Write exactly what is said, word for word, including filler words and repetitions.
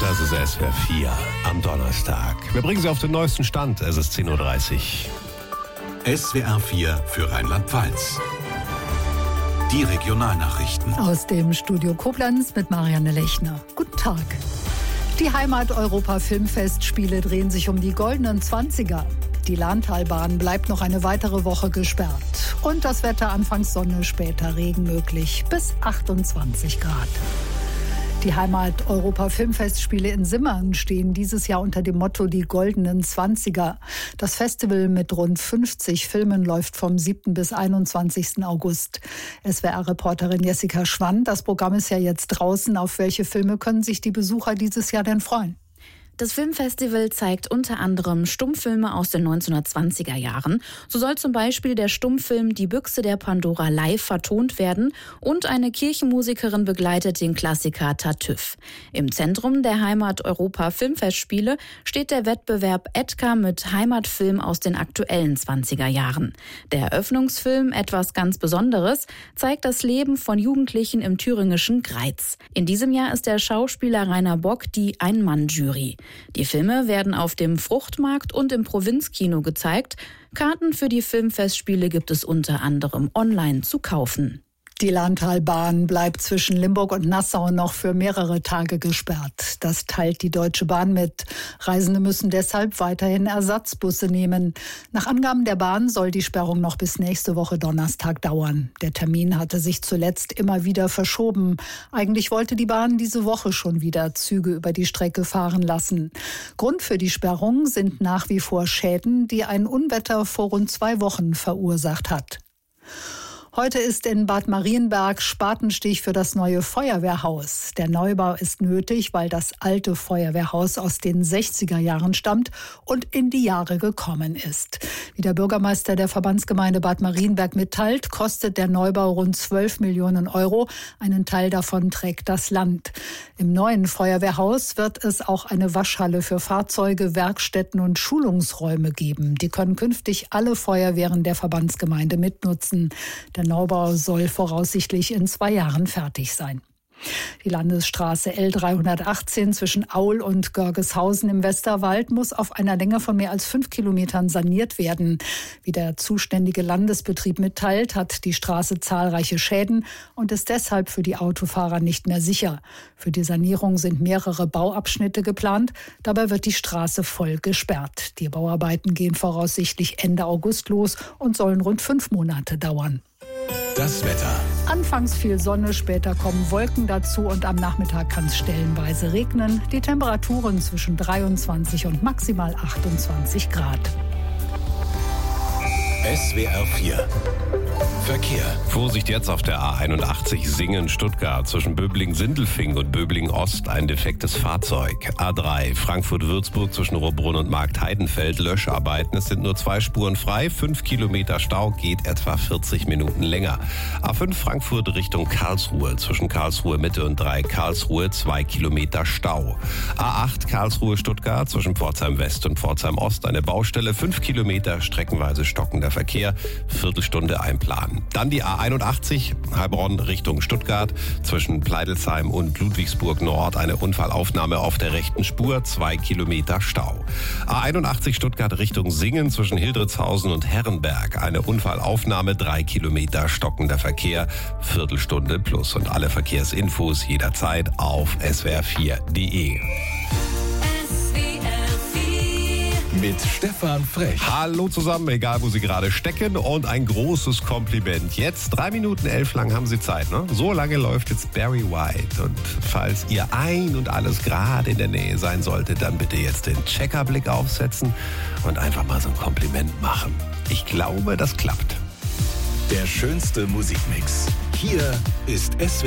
Das ist S W R vier am Donnerstag. Wir bringen Sie auf den neuesten Stand. Es ist zehn Uhr dreißig. S W R vier für Rheinland-Pfalz. Die Regionalnachrichten. Aus dem Studio Koblenz mit Marianne Lechner. Guten Tag. Die Heimat-Europa-Filmfestspiele drehen sich um die goldenen Zwanziger. Die Lahntalbahn bleibt noch eine weitere Woche gesperrt. Und das Wetter anfangs Sonne, später Regen möglich bis achtundzwanzig Grad. Die Heimat-Europa-Filmfestspiele in Simmern stehen dieses Jahr unter dem Motto Die goldenen Zwanziger. Das Festival mit rund fünfzig Filmen läuft vom siebten bis einundzwanzigsten August. S W R-Reporterin Jessica Schwand, das Programm ist ja jetzt draußen. Auf welche Filme können sich die Besucher dieses Jahr denn freuen? Das Filmfestival zeigt unter anderem Stummfilme aus den neunzehnhundertzwanziger Jahren. So soll zum Beispiel der Stummfilm Die Büchse der Pandora live vertont werden und eine Kirchenmusikerin begleitet den Klassiker Tartüff. Im Zentrum der Heimat-Europa-Filmfestspiele steht der Wettbewerb Edgar mit Heimatfilm aus den aktuellen zwanziger Jahren. Der Eröffnungsfilm Etwas ganz Besonderes zeigt das Leben von Jugendlichen im thüringischen Greiz. In diesem Jahr ist der Schauspieler Rainer Bock die Ein-Mann-Jury. Die Filme werden auf dem Fruchtmarkt und im Provinzkino gezeigt. Karten für die Filmfestspiele gibt es unter anderem online zu kaufen. Die Lahntalbahn bleibt zwischen Limburg und Nassau noch für mehrere Tage gesperrt. Das teilt die Deutsche Bahn mit. Reisende müssen deshalb weiterhin Ersatzbusse nehmen. Nach Angaben der Bahn soll die Sperrung noch bis nächste Woche Donnerstag dauern. Der Termin hatte sich zuletzt immer wieder verschoben. Eigentlich wollte die Bahn diese Woche schon wieder Züge über die Strecke fahren lassen. Grund für die Sperrung sind nach wie vor Schäden, die ein Unwetter vor rund zwei Wochen verursacht hat. Heute ist in Bad Marienberg Spatenstich für das neue Feuerwehrhaus. Der Neubau ist nötig, weil das alte Feuerwehrhaus aus den sechziger Jahren stammt und in die Jahre gekommen ist. Wie der Bürgermeister der Verbandsgemeinde Bad Marienberg mitteilt, kostet der Neubau rund zwölf Millionen Euro. Einen Teil davon trägt das Land. Im neuen Feuerwehrhaus wird es auch eine Waschhalle für Fahrzeuge, Werkstätten und Schulungsräume geben. Die können künftig alle Feuerwehren der Verbandsgemeinde mitnutzen. Der Neubau soll voraussichtlich in zwei Jahren fertig sein. Die Landesstraße L dreihundertachtzehn zwischen Aul und Görgeshausen im Westerwald muss auf einer Länge von mehr als fünf Kilometern saniert werden. Wie der zuständige Landesbetrieb mitteilt, hat die Straße zahlreiche Schäden und ist deshalb für die Autofahrer nicht mehr sicher. Für die Sanierung sind mehrere Bauabschnitte geplant. Dabei wird die Straße voll gesperrt. Die Bauarbeiten gehen voraussichtlich Ende August los und sollen rund fünf Monate dauern. Das Wetter. Anfangs viel Sonne, später kommen Wolken dazu und am Nachmittag kann es stellenweise regnen. Die Temperaturen zwischen dreiundzwanzig und maximal achtundzwanzig Grad. S W R vier. Verkehr. Vorsicht jetzt auf der A einundachtzig Singen-Stuttgart zwischen Böblingen-Sindelfingen und Böblingen-Ost ein defektes Fahrzeug. A drei Frankfurt-Würzburg zwischen Rohrbrunn und Markt-Heidenfeld Löscharbeiten. Es sind nur zwei Spuren frei, fünf Kilometer Stau, geht etwa vierzig Minuten länger. A fünf Frankfurt Richtung Karlsruhe zwischen Karlsruhe-Mitte und drei Karlsruhe zwei Kilometer Stau. A acht Karlsruhe-Stuttgart zwischen Pforzheim-West und Pforzheim-Ost eine Baustelle, fünf Kilometer streckenweise stockender Verkehr, Viertelstunde einplanen. Dann die A einundachtzig Heilbronn Richtung Stuttgart zwischen Pleidelsheim und Ludwigsburg Nord eine Unfallaufnahme auf der rechten Spur, zwei Kilometer Stau. A einundachtzig Stuttgart Richtung Singen zwischen Hildritzhausen und Herrenberg eine Unfallaufnahme, drei Kilometer stockender Verkehr, Viertelstunde plus und alle Verkehrsinfos jederzeit auf S W R vier punkt de. Mit Stefan Frech. Hallo zusammen, egal wo Sie gerade stecken und ein großes Kompliment. Jetzt drei Minuten elf lang haben Sie Zeit, ne? So lange läuft jetzt Barry White. Und falls ihr ein und alles gerade in der Nähe sein sollte, dann bitte jetzt den Checkerblick aufsetzen und einfach mal so ein Kompliment machen. Ich glaube, das klappt. Der schönste Musikmix. Hier ist S W R